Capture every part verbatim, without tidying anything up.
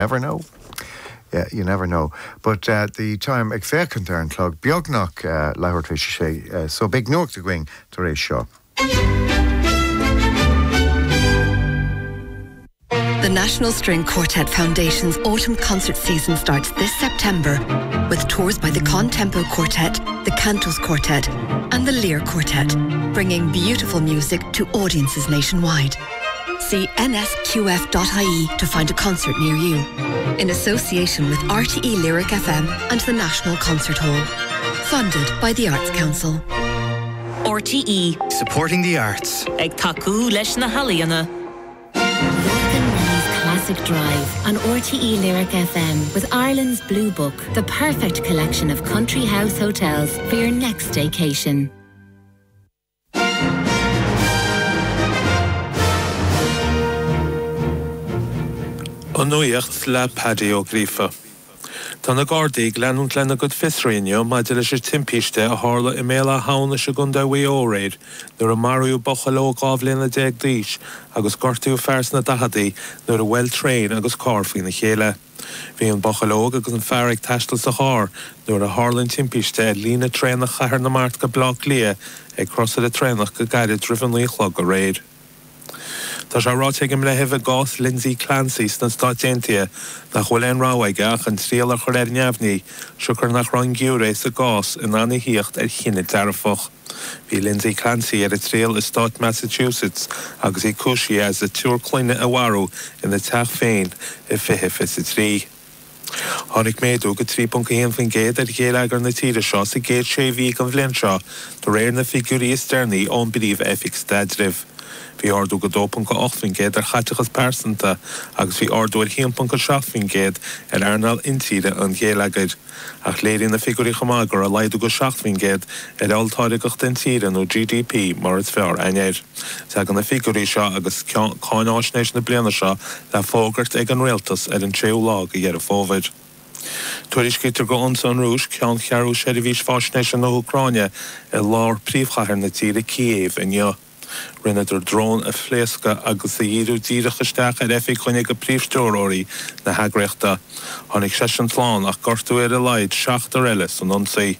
Never know. Yeah, you never know. But uh, the time ag fair concern clog beagnach uh, lahor tris sé uh, so big nook to going to race show. The National String Quartet Foundation's autumn concert season starts this September with tours by the Contempo Quartet, the Cantos Quartet and the Lear Quartet, bringing beautiful music to audiences nationwide. See n s q f dot i e to find a concert near you, in association with R T E Lyric F M and the National Concert Hall. Funded by the Arts Council. R T E. Supporting the arts. Ag taku leis na haliana. Classic Drive on R T E Lyric F M with Ireland's Blue Book, the perfect collection of country house hotels for your next staycation. Onuíocht le Paddy ó Grífa. Tá na Gardaí glenún lena go fisrainne maidir leis timpiste a hála i méla hána se gunda bhí óréid, nuair a marú bochaló gábhlín na déag díis, agus gortú fers na dahadaí nuair a well train agus car faoin na chéile. Bhí an bochaló agus an fearraigh teistal sa chár, nuair a hálan timpiste lína tréin na chahar na mart go blach lia ag crosa a trénach go gaiide drivan líchlog go réid. Tá sé ráteigim le heh gás Lindsay Clancy sna stáiténtia nach bhfuil an ráhaige ach an tríal ar choir neamhní siúcar nach rán giúré sa gás in anna híocht ar chinine dearfach. Bhí Lindsay Clancy ar a tríal i Stát Massachusetts agus i cúisí as a túr cloine a warú in na teach féin i fiche fis a trí. Tháinig méadú go trí bunca héan fan géad ar géad agar na tíre seo sa géad sé bhí an bhliain seo do réir na figurí istearnaí ón bríomh effic stadribh. Bhí ardú go dó bunca ochtfin géad ar chaiteachas persanta agus bhí ardú ar híon bunca seachfin géad ar airnal intíre an géalagaid. Ach léirín na figurí chamágar a laidú go seachfin géad ar altáideach den tíre nó G D P mar is fear ainéir. Teag an na figurí seo agus cáináisnéis na bliana seo le fógart ag an réaltas ar an tréú lá go dhear a fóvid. Tuairis cítar go ansa an rúis ceann chearú seirbhís fáisnéis na Ucráine i lár príomhchathair na tíre Kiev in Neo. Rinnedir drón a phléasca agus a dhíú díreach isteach ar effic chuinnig go príomhstúróirí na heagreachta. Tháinig seis an tláán ach gortú ar a laid seachtar eile san ionsaí.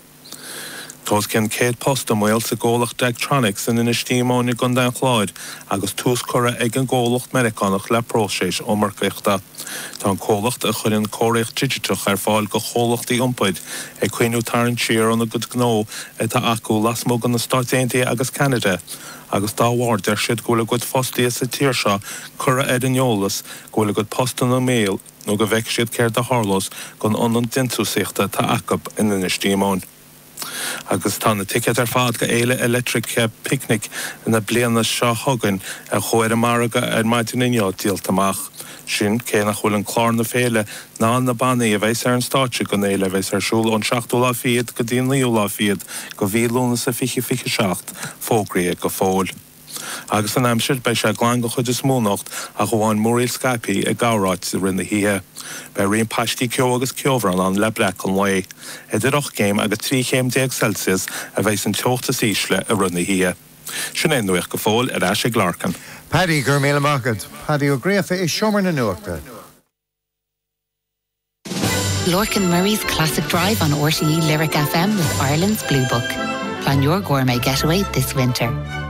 Tós cén céad post amhail sa ggólacht Daktronics in ina stíomónnig gan den chláid agus tús cura ag an ggólacht Americanach le próséis ó marcréachta. Tá an cólacht a chuirinn cóireacht digitach ar fáil go chólachtaí iompaid ag cuinú tarann siar an a go gnó atá acu lasmó gan na Stáit agus Canada. Agus dáhhair der siad gola go fostí sa tíir seo cura ed an eolas gola go postan na méil nó go bheic siad céir de Harlos gon an dintúsaíochta tá acab in na stíomón. Agus tá na ticket ar fád go éile electric picnic na bliana seo thugann a chuir amaraga ar maidin inniu díaltamach. Sin cé nach bhfuil an chlár na féile ná na bannaí a bheits ar an stáitse go éile bheits ar siúil an seachtú lá fiad go dtíon líú lá fiad go bhílúna sa fiche fiche seacht fógraí go fóil. Agus an amsir bei sé gláin go chud is múnacht a go bháin móréil Skype a gáráid sa rinne híthe. Bei rion paistí ceo agus ceomhran an le blec an lé. Idiroch céim agus trí chéim déag Celsius a bheits an teochtas ísle a rinne híthe. Sin é nuach go fóil ar eise glarcan. Paddy gur míle magad. Paddy ó Grífa is siomar na nuachta. Lorcan Murray's Classic Drive on R T E Lyric F M with Ireland's Blue Book. Plan your gourmet getaway this winter.